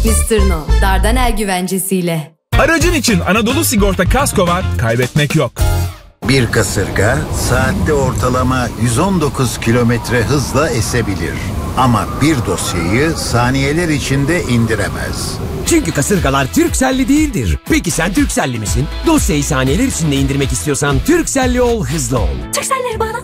Mr. No, Dardanel güvencesiyle. Aracın için Anadolu Sigorta kasko var, kaybetmek yok. Bir kasırga saatte ortalama 119 kilometre hızla esebilir. Ama bir dosyayı saniyeler içinde indiremez. Çünkü kasırgalar Turkcell'li değildir. Peki sen Turkcell'li misin? Dosyayı saniyeler içinde indirmek istiyorsan Turkcell'li ol, hızlı ol. Turkcell'leri bağla.